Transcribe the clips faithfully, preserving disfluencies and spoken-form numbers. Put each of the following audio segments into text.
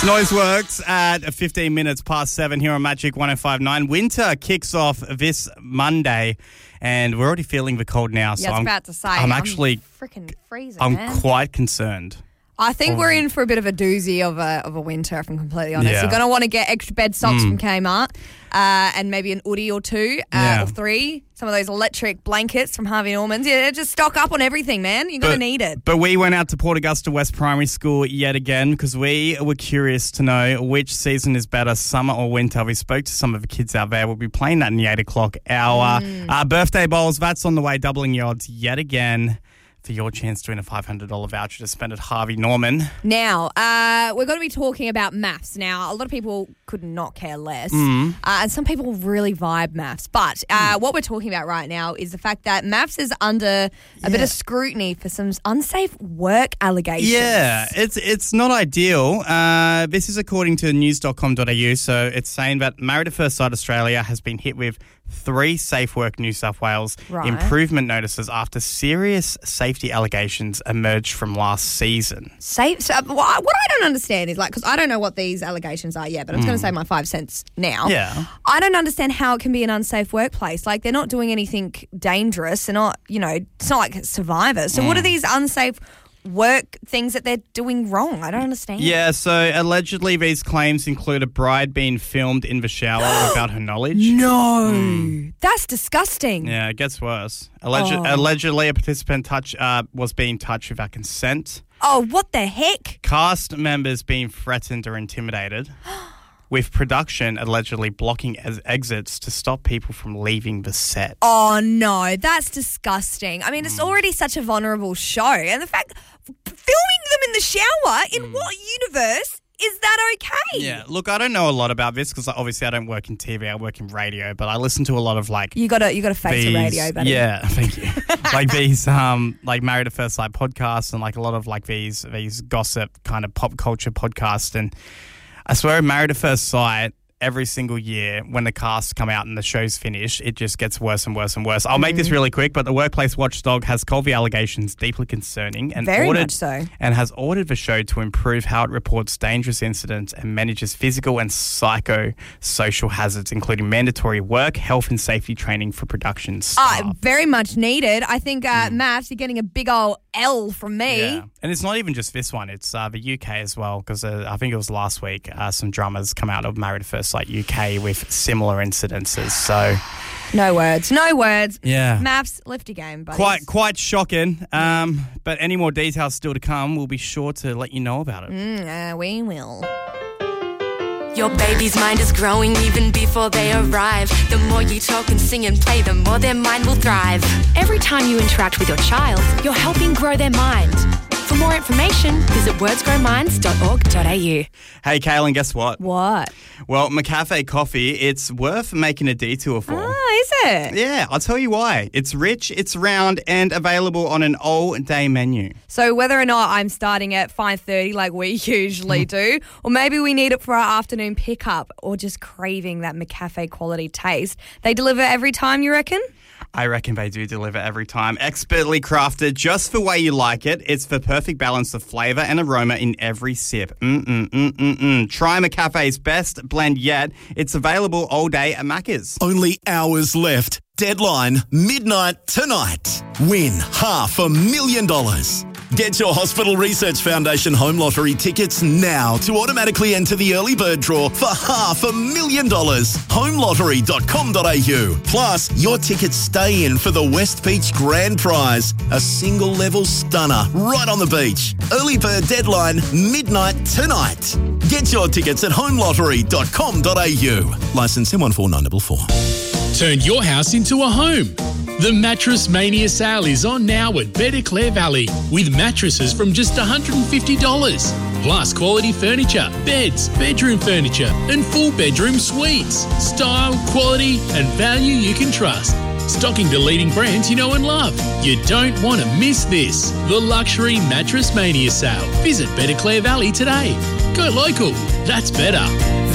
It's Noiseworks at fifteen minutes past seven here on Magic one oh five point nine. Winter kicks off this Monday, and we're already feeling the cold now. Yeah, so I was I'm, about to say. I'm actually freaking freezing, I'm man. quite concerned. I think Oh. we're in for a bit of a doozy of a of a winter, if I'm completely honest. Yeah. You're going to want to get extra bed socks Mm. from Kmart uh, and maybe an hoodie or two uh, Yeah. or three. Some of those electric blankets from Harvey Norman's. Yeah, just stock up on everything, man. You're going to need it. But we went out to Port Augusta West Primary School yet again because we were curious to know which season is better, summer or winter. We spoke to some of the kids out there. We'll be playing that in the eight o'clock hour. Mm. Uh, birthday bowls, that's on the way, doubling your odds yet again for your chance to win a five hundred dollars voucher to spend at Harvey Norman. Now, uh, we're going to be talking about maths. Now, a lot of people could not care less, Mm. uh, and some people really vibe maths. But uh, what we're talking about right now is the fact that maths is under a bit Yeah. of scrutiny for some unsafe work allegations. Yeah, it's it's not ideal. Uh, this is according to news dot com dot a u. So it's saying that Married at First Sight Australia has been hit with three Safe Work New South Wales Right. improvement notices after serious safety allegations emerged from last season. Safe. So, uh, what what I don't understand is like, because I don't know what these allegations are yet, but I'm just going to say my five cents now. Yeah. I don't understand how it can be an unsafe workplace. Like, they're not doing anything dangerous. They're not, you know, it's not like Survivor. So what are these unsafe work things that they're doing wrong? I don't understand. Yeah, so allegedly these claims include a bride being filmed in the shower without her knowledge. No. That's disgusting. Yeah, it gets worse. Alleged, Oh. Allegedly, a participant touch uh, was being touched without consent. Oh, what the heck? Cast members being threatened or intimidated, with production allegedly blocking as exits to stop people from leaving the set. Oh, no. That's disgusting. I mean, Mm. it's already such a vulnerable show. And the fact, filming them in the shower, in Mm. what universe is that okay? Yeah, look, I don't know a lot about this because obviously I don't work in T V, I work in radio, but I listen to a lot of like You gotta, you gotta face these, the radio, buddy. Yeah, thank you. Like these, um, like Married at First Sight podcasts and like a lot of like these, these gossip kind of pop culture podcasts. And I swear, Married at First Sight, every single year when the casts come out and the show's finished, it just gets worse and worse and worse. I'll make this really quick, but the workplace watchdog has called the allegations deeply concerning and Very ordered, much so. and has ordered the show to improve how it reports dangerous incidents and manages physical and psycho-social hazards, including mandatory work, health and safety training for production staff. Uh, very much needed. I think uh, maths, you're getting a big old L from me. Yeah, and it's not even just this one. It's uh, the U K as well, because uh, I think it was last week, uh, some drummers come out of Married at First Sight U K with similar incidences. So, No words. No words. yeah. Maths, lift your game, buddy. Quite quite shocking. Um, but any more details still to come, we'll be sure to let you know about it. Mm, uh, we will. Your baby's mind is growing even before they arrive. The more you talk and sing and play, the more their mind will thrive. Every time you interact with your child, you're helping grow their mind. For more information, visit words grow minds dot org dot a u. Hey, Kaylin, guess what? What? Well, McCafe Coffee, it's worth making a detour for. Ah, is it? Yeah, I'll tell you why. It's rich, it's round, and available on an all-day menu. So whether or not I'm starting at five thirty like we usually do, or maybe we need it for our afternoon pickup, or just craving that McCafe quality taste, they deliver every time, you reckon? I reckon they do deliver every time. Expertly crafted just the way you like it. It's the perfect balance of flavour and aroma in every sip. Mm-mm-mm-mm-mm. Try McCafe's best blend yet. It's available all day at Macca's. Only hours left. Deadline, midnight tonight. Win half a million dollars. Get your Hospital Research Foundation Home Lottery tickets now to automatically enter the early bird draw for half a million dollars. home lottery dot com dot a u. Plus, your tickets stay in for the West Beach Grand Prize, a single level stunner right on the beach. Early bird deadline, midnight tonight. Get your tickets at home lottery dot com dot a u. Licence M one four nine four four. Turn your house into a home. The Mattress Mania sale is on now at Better Clare Valley with mattresses from just one hundred fifty dollars. Plus quality furniture, beds, bedroom furniture and full bedroom suites. Style, quality and value you can trust. Stocking the leading brands you know and love. You don't want to miss this. The Luxury Mattress Mania sale. Visit Better Clare Valley today. Go local. That's better.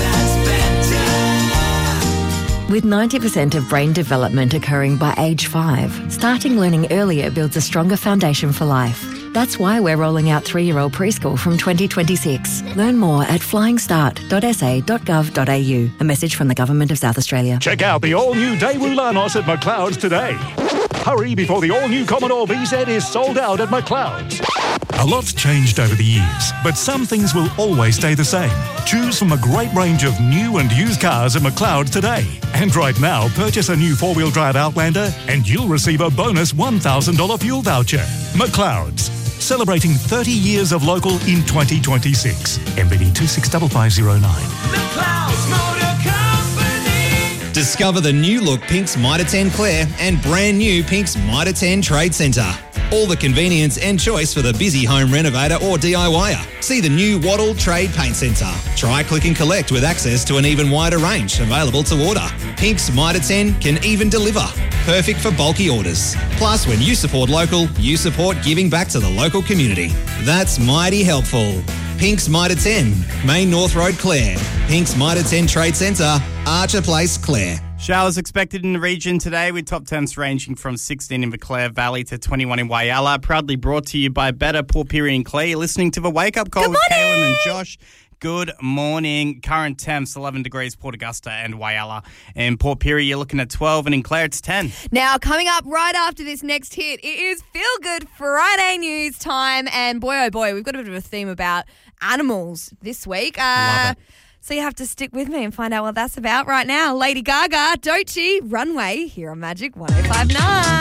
With ninety percent of brain development occurring by age five, starting learning earlier builds a stronger foundation for life. That's why we're rolling out three-year-old preschool from twenty twenty-six. Learn more at flying start dot s a dot gov dot a u. A message from the Government of South Australia. Check out the all-new Daewoo Lanos at McLeod's today. Hurry before the all-new Commodore B Z is sold out at McLeod's. A lot's changed over the years, but some things will always stay the same. Choose from a great range of new and used cars at McLeod's today. And right now, purchase a new four-wheel drive Outlander and you'll receive a bonus one thousand dollars fuel voucher. McLeod's, celebrating thirty years of local in twenty twenty-six. M B D two six five five zero nine. McLeod's Motor Company. Discover the new look Pink's Mitre ten Clare and brand new Pink's Mitre ten Trade Centre. All the convenience and choice for the busy home renovator or DIYer. See the new Wattle Trade Paint Centre. Try click and collect with access to an even wider range available to order. Pink's Mitre ten can even deliver. Perfect for bulky orders. Plus, when you support local, you support giving back to the local community. That's mighty helpful. Pink's Mitre ten, Main North Road, Clare. Pink's Mitre ten Trade Centre, Archer Place, Clare. Showers expected in the region today with top temps ranging from sixteen in the Clare Valley to twenty-one in Whyalla. Proudly brought to you by Better, Port Pirie and Clare. You're listening to the Wake Up Call Good with morning. Kaylin and Josh. Good morning. Current temps eleven degrees Port Augusta and Whyalla. In Port Pirie, you're looking at twelve, and in Clare, it's ten. Now, coming up right after this next hit, it is Feel Good Friday news time. And boy, oh boy, we've got a bit of a theme about animals this week. Uh, Love it. So you have to stick with me and find out what that's about right now. Lady Gaga, Doechii, Runway, here on Magic one oh five point nine.